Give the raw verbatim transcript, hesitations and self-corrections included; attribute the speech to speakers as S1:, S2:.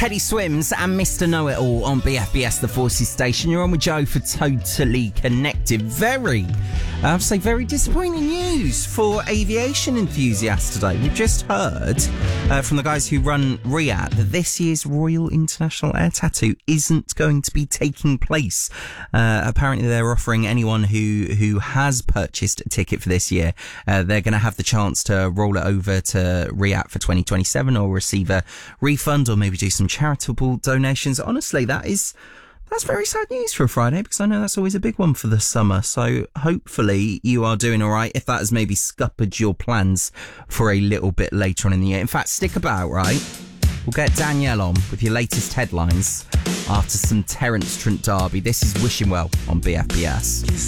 S1: Teddy Swims and Mister Know-It-All on B F B S, the Forces station. You're on with Joe for Totally Connected. Very, I have to say, very disappointing news for aviation enthusiasts today. We've just heard uh, from the guys who run R I A T that this year's Royal International Air Tattoo isn't going to be taking place. Uh, apparently, they're offering anyone who, who has purchased a ticket for this year, uh, they're going to have the chance to roll it over to R I A T for twenty twenty-seven or receive a refund or maybe do some charitable donations. Honestly, that is that's very sad news for a Friday, because I know that's always a big one for the summer. So hopefully you are doing all right, if that has maybe scuppered your plans for a little bit later on in the year. In fact, stick about, right? We'll get Danielle on with your latest headlines after some Terence Trent D'Arby. This is Wishing Well on B F B S.